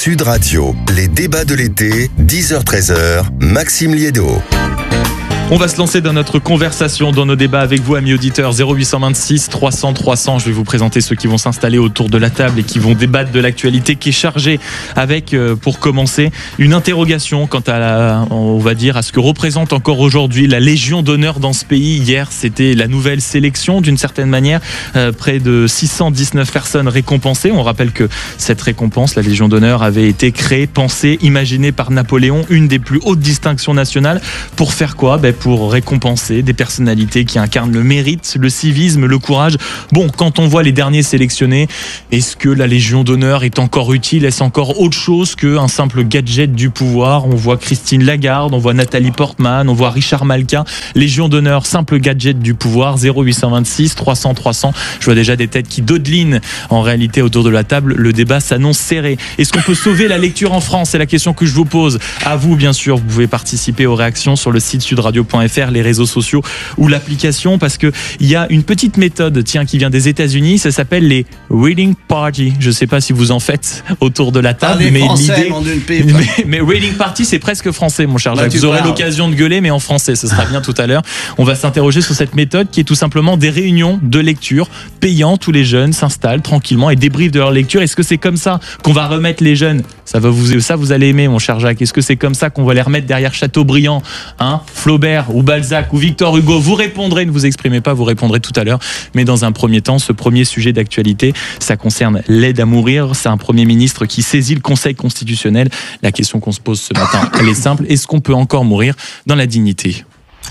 Sud Radio, les débats de l'été, 10h-13h, Maxime Liédo. On va se lancer dans notre conversation, dans nos débats avec vous, amis auditeurs. 0826 300 300. Je vais vous présenter ceux qui vont s'installer autour de la table et qui vont débattre de l'actualité qui est chargée avec, pour commencer, une interrogation quant à on va dire, à ce que représente encore aujourd'hui la Légion d'honneur dans ce pays. Hier, c'était la nouvelle sélection, d'une certaine manière. Près de 619 personnes récompensées. On rappelle que cette récompense, la Légion d'honneur, avait été créée, pensée, imaginée par Napoléon, une des plus hautes distinctions nationales. Pour faire quoi ? Pour récompenser des personnalités qui incarnent le mérite, le civisme, le courage. Bon, quand on voit les derniers sélectionnés, est-ce que la Légion d'honneur est encore utile ? Est-ce encore autre chose qu'un simple gadget du pouvoir ? On voit Christine Lagarde, on voit Nathalie Portman, on voit Richard Malka. Légion d'honneur, simple gadget du pouvoir, 0826 300 300. Je vois déjà des têtes qui dodelinent. En réalité, autour de la table, le débat s'annonce serré. Est-ce qu'on peut sauver la lecture en France ? C'est la question que je vous pose. À vous, bien sûr, vous pouvez participer aux réactions sur le site sudradio.fr, les réseaux sociaux ou l'application, parce que il y a une petite méthode, qui vient des États-Unis. Ça s'appelle les reading party. Je sais pas si vous en faites autour de la table, mais l'idée, mais reading party, c'est presque français, mon cher Jacques. Vous aurez l'occasion de gueuler, mais en français, ce sera bien tout à l'heure. On va s'interroger sur cette méthode qui est tout simplement des réunions de lecture payantes où les jeunes s'installent tranquillement et débriefent de leur lecture. Est-ce que c'est comme ça qu'on va remettre les jeunes ? Ça vous allez aimer, mon cher Jacques. Est-ce que c'est comme ça qu'on va les remettre derrière Chateaubriand, Flaubert ou Balzac ou Victor Hugo ? Vous répondrez, ne vous exprimez pas, vous répondrez tout à l'heure. Mais dans un premier temps, ce premier sujet d'actualité, ça concerne l'aide à mourir. C'est un Premier ministre qui saisit le Conseil constitutionnel. La question qu'on se pose ce matin, elle est simple. Est-ce qu'on peut encore mourir dans la dignité ?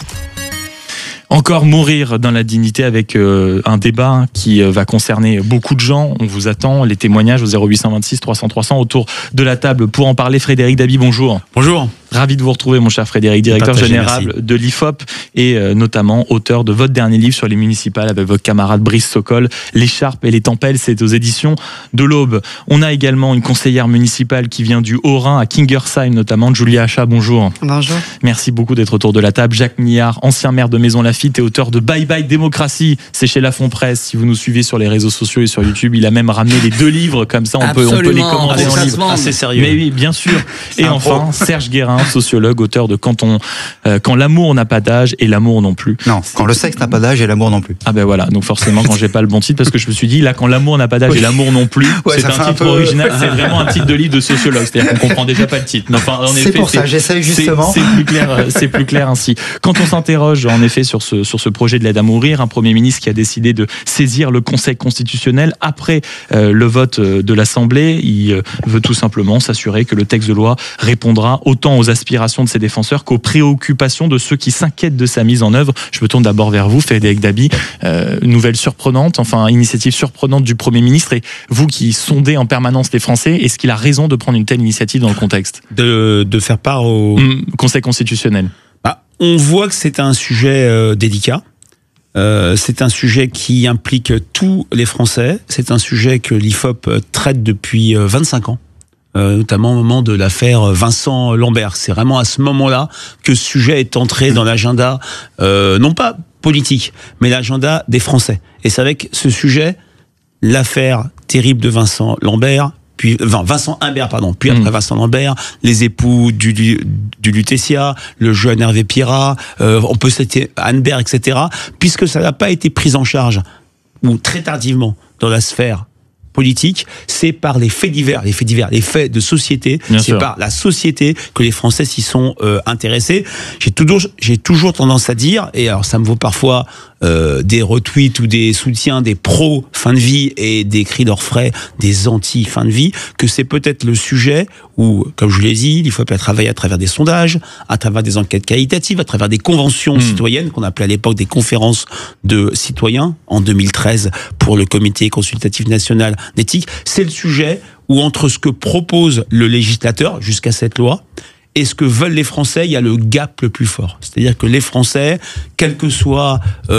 Encore mourir dans la dignité, avec un débat qui va concerner beaucoup de gens. On vous attend, les témoignages au 0826 300 300 autour de la table. Pour en parler, Frédéric Dabi, bonjour. Bonjour. Ravi de vous retrouver, mon cher Frédéric, directeur général de l'IFOP et notamment auteur de votre dernier livre sur les municipales avec votre camarade Brice Sokol, L'écharpe et les tempelles, c'est aux éditions de l'Aube. On a également une conseillère municipale qui vient du Haut-Rhin, à Kingersheim notamment, Julia Achat, bonjour. Bonjour. Merci beaucoup d'être autour de la table. Jacques Millard, ancien maire de Maisons-Laffitte et auteur de Bye Bye Démocratie, c'est chez Lafon Presse. Si vous nous suivez sur les réseaux sociaux et sur YouTube, il a même ramené les 2 livres, comme ça on peut les commander en livre. C'est sérieux. Mais oui, bien sûr. Et enfin, Serge Guérin, sociologue, auteur de Quand l'amour n'a pas d'âge et l'amour non plus. Non, quand le sexe n'a pas d'âge et l'amour non plus. Ah ben voilà, donc forcément quand j'ai pas le bon titre, parce que je me suis dit là, quand l'amour n'a pas d'âge et l'amour non plus, c'est un titre original, c'est vraiment un titre de livre de sociologue, c'est-à-dire qu'on comprend déjà pas le titre. Mais enfin, en c'est effet, pour ça, j'essaye justement. C'est plus clair ainsi. Quand on s'interroge en effet sur ce projet de l'aide à mourir, un Premier ministre qui a décidé de saisir le Conseil constitutionnel après le vote de l'Assemblée, il veut tout simplement s'assurer que le texte de loi répondra autant aux aspirations de ses défenseurs qu'aux préoccupations de ceux qui s'inquiètent de sa mise en œuvre. Je me tourne d'abord vers vous, Frédéric Dabi. Nouvelle surprenante, initiative surprenante du Premier ministre, et vous qui sondez en permanence les Français, est-ce qu'il a raison de prendre une telle initiative dans le contexte de faire part au Conseil constitutionnel? On voit que c'est un sujet délicat. C'est un sujet qui implique tous les Français. C'est un sujet que l'IFOP traite depuis 25 ans. Notamment au moment de l'affaire Vincent Lambert. C'est vraiment à ce moment-là que ce sujet est entré dans l'agenda, non pas politique, mais l'agenda des Français. Et c'est avec ce sujet, l'affaire terrible de Vincent Lambert, puis Vincent Imbert, puis après Vincent Lambert, les époux du Lutetia, le jeune Hervé Pierrat, on peut citer Anne-Berg, etc., puisque ça n'a pas été pris en charge, ou très tardivement, dans la sphère politique, c'est par les faits divers, les faits de société. Bien c'est sûr. par la société que les Français s'y sont intéressés. J'ai toujours tendance à dire, et alors ça me vaut parfois des retweets ou des soutiens des pros fin de vie et des cris d'orfraie des anti fin de vie, que c'est peut-être le sujet où, comme je l'ai dit, il faut peut-être travailler à travers des sondages, à travers des enquêtes qualitatives, à travers des conventions citoyennes qu'on appelait à l'époque des conférences de citoyens en 2013 pour le Comité consultatif national d'éthique. C'est le sujet où, entre ce que propose le législateur jusqu'à cette loi et ce que veulent les Français, il y a le gap le plus fort. C'est-à-dire que les Français, quelle que soit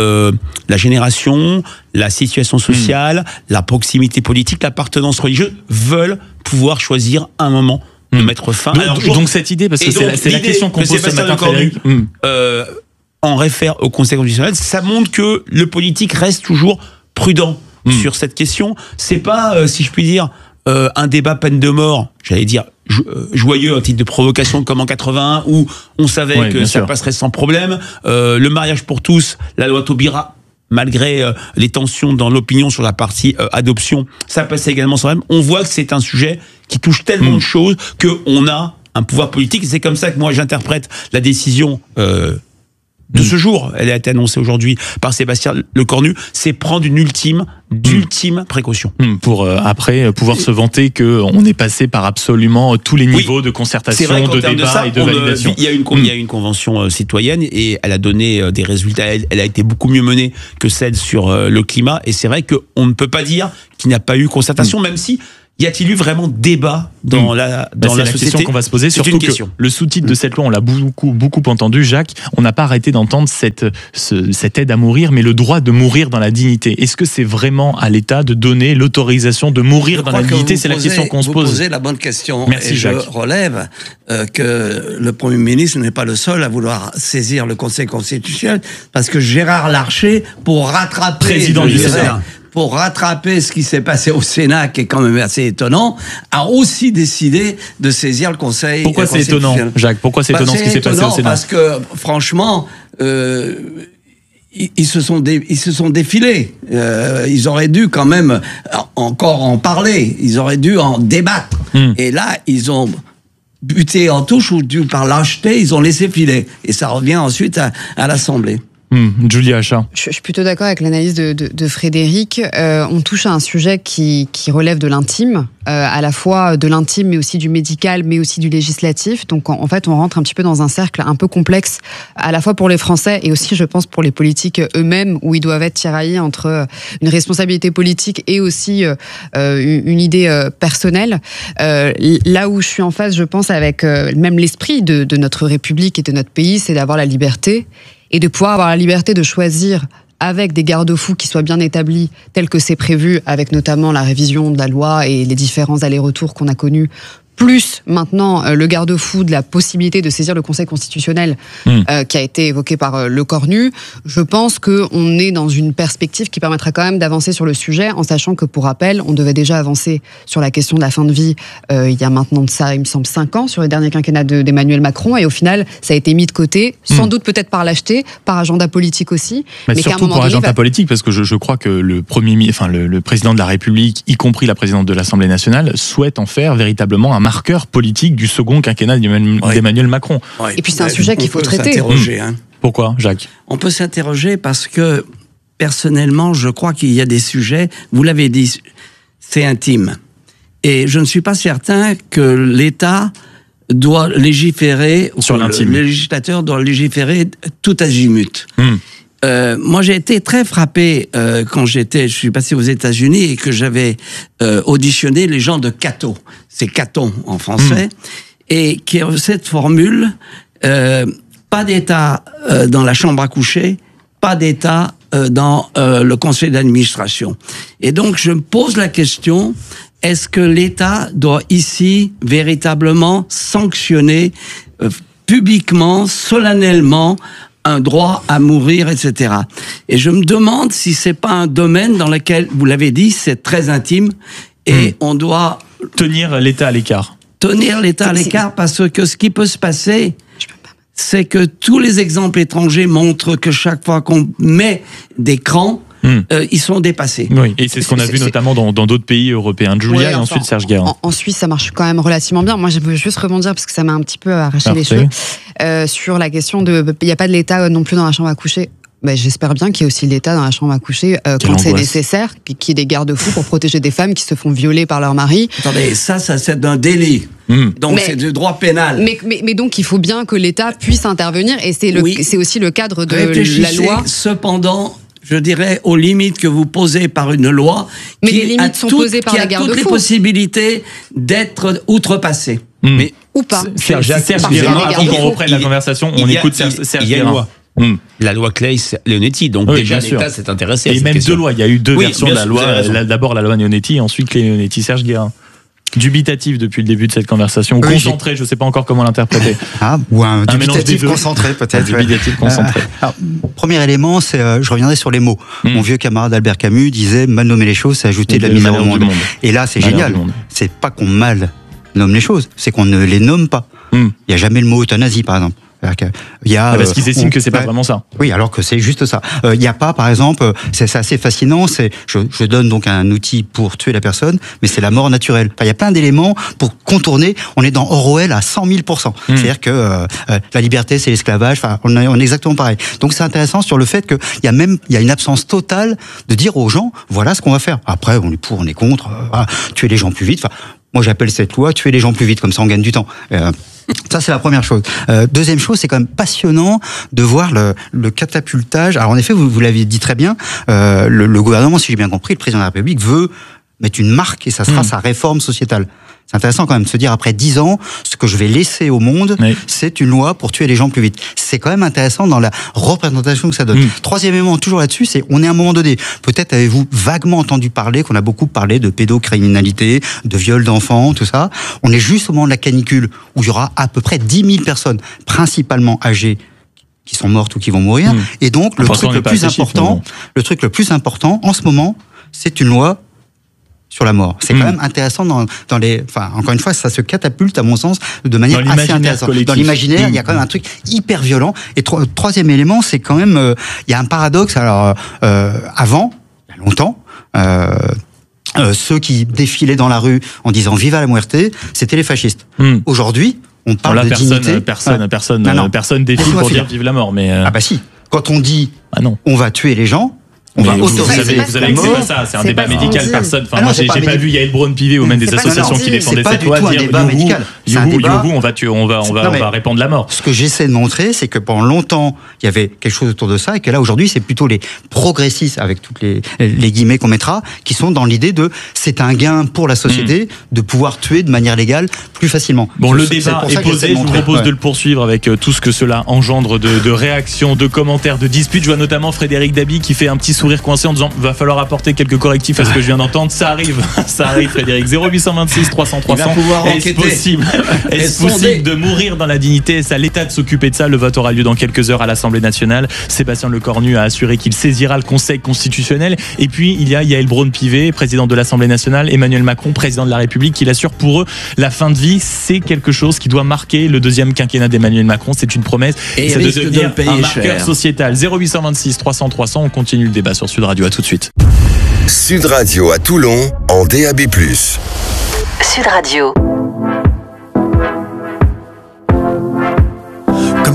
la génération, la situation sociale, la proximité politique, l'appartenance religieuse, veulent pouvoir choisir un moment de mettre fin. Donc cette idée, parce que c'est la question qu'on pose ce matin, Frédéric. En réfère au Conseil constitutionnel, ça montre que le politique reste toujours prudent sur cette question. C'est pas, si je puis dire, un débat peine de mort, j'allais dire joyeux, un titre de provocation comme en 81, où on savait que ça passerait sans problème. Le mariage pour tous, la loi Taubira, malgré les tensions dans l'opinion sur la partie adoption, ça passait également sans problème. On voit que c'est un sujet qui touche tellement de choses qu'on a un pouvoir politique. C'est comme ça que moi j'interprète la décision de ce jour. Elle a été annoncée aujourd'hui par Sébastien Lecornu. C'est prendre une ultime précaution. Pour après pouvoir se vanter qu'on est passé par absolument tous les niveaux de concertation, de débat et de validation. Il y a une convention citoyenne et elle a donné des résultats. Elle a été beaucoup mieux menée que celle sur le climat. Et c'est vrai qu'on ne peut pas dire qu'il n'y a pas eu concertation, même si y a-t-il eu vraiment débat dans la société ? Question qu'on va se poser, surtout que le sous-titre de cette loi, on l'a beaucoup entendu, Jacques, on n'a pas arrêté d'entendre cette aide à mourir, mais le droit de mourir dans la dignité. Est-ce que c'est vraiment à l'État de donner l'autorisation de mourir dans la dignité ? C'est la question qu'on se pose. Vous posez la bonne question. Merci, Jacques. Je relève que le Premier ministre n'est pas le seul à vouloir saisir le Conseil constitutionnel, parce que Gérard Larcher, pour rattraper... Président du Sénat. Pour rattraper ce qui s'est passé au Sénat, qui est quand même assez étonnant, a aussi décidé de saisir le Conseil. Pourquoi c'est étonnant, Jacques ? Pourquoi c'est étonnant ce qui s'est passé au Sénat ? Parce que, franchement, ils se sont défilés. Ils auraient dû quand même encore en parler. Ils auraient dû en débattre. Et là, ils ont buté en touche ou dû par lâcheté, ils ont laissé filer. Et ça revient ensuite à l'Assemblée. Julia Achat. Je suis plutôt d'accord avec l'analyse de Frédéric. On touche à un sujet qui relève de l'intime, à la fois de l'intime, mais aussi du médical, mais aussi du législatif. Donc en fait, on rentre un petit peu dans un cercle un peu complexe, à la fois pour les Français et aussi, je pense, pour les politiques eux-mêmes, où ils doivent être tiraillés entre une responsabilité politique et aussi une idée personnelle. Là où je suis en face, je pense, avec même l'esprit de notre République et de notre pays, c'est d'avoir la liberté et de pouvoir avoir la liberté de choisir avec des garde-fous qui soient bien établis, tels que c'est prévu, avec notamment la révision de la loi et les différents allers-retours qu'on a connus, plus maintenant le garde-fou de la possibilité de saisir le Conseil constitutionnel qui a été évoqué par Lecornu. Je pense qu'on est dans une perspective qui permettra quand même d'avancer sur le sujet, en sachant que, pour rappel, on devait déjà avancer sur la question de la fin de vie il y a maintenant de ça, il me semble, 5 ans, sur le dernier quinquennat d'Emmanuel Macron, et au final, ça a été mis de côté, sans doute peut-être par lâcheté, par agenda politique aussi. Mais surtout pour agenda politique, parce que je crois que le président de la République, y compris la présidente de l'Assemblée nationale, souhaite en faire véritablement un marqueur politique du second quinquennat d'Emmanuel Macron. Et puis c'est un sujet qu'il faut traiter. Pourquoi, Jacques ? On peut s'interroger parce que, personnellement, je crois qu'il y a des sujets, vous l'avez dit, c'est intime. Et je ne suis pas certain que l'État doit légiférer, sur l'intime. Le législateur doit légiférer tout azimut. Moi, j'ai été très frappé quand je suis passé aux États-Unis et que j'avais auditionné les gens de Cato. C'est Caton en français, et qui ont cette formule pas d'État dans la chambre à coucher, pas d'État dans le conseil d'administration. Et donc, je me pose la question: est-ce que l'État doit ici véritablement sanctionner publiquement, solennellement, un droit à mourir, etc. Et je me demande si c'est pas un domaine dans lequel, vous l'avez dit, c'est très intime et on doit tenir l'État à l'écart. Tenir l'État à l'écart, parce que ce qui peut se passer, c'est que tous les exemples étrangers montrent que chaque fois qu'on met des crans, ils sont dépassés. Oui, et c'est ce qu'on a vu notamment dans d'autres pays européens. Julia, et ensuite Serge Guérin. En Suisse, ça marche quand même relativement bien. Moi, je veux juste rebondir, parce que ça m'a un petit peu arraché les cheveux, sur la question de... Il n'y a pas de l'État non plus dans la chambre à coucher. Ben, j'espère bien qu'il y a aussi l'État dans la chambre à coucher quand c'est nécessaire, qu'il y ait des garde-fous pour protéger des femmes qui se font violer par leur mari. Attendez, ça c'est d'un délit. Donc c'est du droit pénal. Mais donc il faut bien que l'État puisse intervenir, et c'est aussi le cadre de la loi. Cependant, je dirais, aux limites que vous posez par une loi, mais les limites sont posées par les garde-fous. Toutes les possibilités d'être outrepassées. Mais ou pas. Serge Guérin, avant qu'on reprenne la conversation, on écoute Serge Guérin. La loi Claes-Leonetti, donc déjà l'État s'est intéressé à cette question. Et même 2 lois, il y a eu 2 versions de la loi, d'abord la loi Leonetti, et ensuite Leonetti. Serge Guérin. Dubitatif depuis le début de cette conversation, ou concentré, je ne sais pas encore comment l'interpréter. Ou un dubitatif mélange concentré peut-être. Un dubitatif concentré. Alors, premier élément, c'est, je reviendrai sur les mots. Mon vieux camarade Albert Camus disait, mal nommer les choses, c'est ajouter de la misère au monde. Et là, c'est génial. C'est pas qu'on mal nomme les choses, c'est qu'on ne les nomme pas. Il n'y a jamais le mot euthanasie, par exemple. Parce qu'ils estiment que c'est pas vraiment ça. Oui, alors que c'est juste ça. Il n'y a pas, par exemple, c'est assez fascinant, je donne donc un outil pour tuer la personne, mais c'est la mort naturelle. Enfin, il y a plein d'éléments pour contourner. On est dans Orwell à 100 000%. C'est-à-dire que la liberté, c'est l'esclavage. Enfin, on est exactement pareil. Donc c'est intéressant sur le fait qu'il y a une absence totale de dire aux gens, voilà ce qu'on va faire. Après, on est pour, on est contre, tuer les gens plus vite. Enfin, moi, j'appelle cette loi tuer les gens plus vite, comme ça on gagne du temps. Ça, c'est la première chose. Deuxième chose, c'est quand même passionnant de voir le catapultage. Alors, en effet, vous l'avez dit très bien, le gouvernement, si j'ai bien compris, le président de la République veut mettre une marque et ça sera sa réforme sociétale. C'est intéressant quand même de se dire, après 10 ans, ce que je vais laisser au monde, c'est une loi pour tuer les gens plus vite. C'est quand même intéressant dans la représentation que ça donne. Troisième élément, toujours là-dessus, c'est on est à un moment donné. Peut-être avez-vous vaguement entendu parler, qu'on a beaucoup parlé de pédocriminalité, de viol d'enfants, tout ça. On est juste au moment de la canicule, où il y aura à peu près 10 000 personnes, principalement âgées, qui sont mortes ou qui vont mourir. Et donc, le truc le plus important, en ce moment, c'est une loi sur la mort. C'est quand même intéressant dans les... Enfin, encore une fois, ça se catapulte, à mon sens, de manière assez intéressante. Collectif. Dans l'imaginaire, il y a quand même un truc hyper violent. Et troisième élément, c'est quand même... il y a un paradoxe. Alors, avant, il y a longtemps, ceux qui défilaient dans la rue en disant « Viva la muerte », c'était les fascistes. Aujourd'hui, on parle de dignité. Personne défile pour dire « Vive la mort ». Mais Ah bah si. Quand on dit « on va tuer les gens », on va autoriser. Vous savez que c'est pas ça, c'est un débat médical. Personne. Enfin, moi, j'ai pas vu Yael Braun-Pivet ou même des associations qui défendaient cette loi dire on va répandre la mort. Ce que j'essaie de montrer, c'est que pendant longtemps, il y avait quelque chose autour de ça et que là, aujourd'hui, c'est plutôt les progressistes, avec toutes les guillemets qu'on mettra, qui sont dans l'idée de c'est un gain pour la société de pouvoir tuer de manière légale plus facilement. Bon, le débat est posé. Je vous propose de le poursuivre avec tout ce que cela engendre de réactions, de commentaires, de disputes. Je vois notamment Frédéric Dabi qui fait un petit sourire coincé en disant va falloir apporter quelques correctifs à ce que je viens d'entendre. Ça arrive Frédéric. 0826 300 300. Est-ce possible de mourir dans la dignité? C'est à l'État de s'occuper de ça. Le vote aura lieu dans quelques heures à l'Assemblée nationale. Sébastien Lecornu a assuré qu'il saisira le Conseil constitutionnel. Et puis il y a Yael Braun-Pivet, président de l'Assemblée nationale, Emmanuel Macron, président de la République, qui l'assure pour eux la fin de vie, c'est quelque chose qui doit marquer le deuxième quinquennat d'Emmanuel Macron. C'est une promesse. Et ça doit devenir un marqueur sociétal. 0826 300 300. On continue le débat sur Sud Radio. À tout de suite. Sud Radio à Toulon en DAB+. Sud Radio.